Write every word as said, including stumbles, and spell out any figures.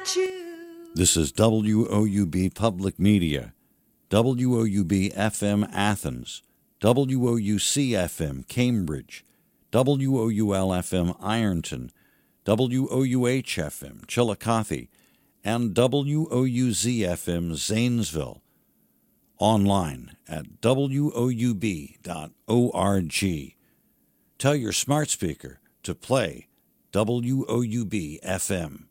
you. This is W O U B Public Media, W O U B F M Athens, W O U C F M Cambridge, W O U L F M Ironton, W O U H F M Chillicothe, and W O U Z F M Zanesville. Online at W O U B dot org. Tell your smart speaker to play W O U B F M.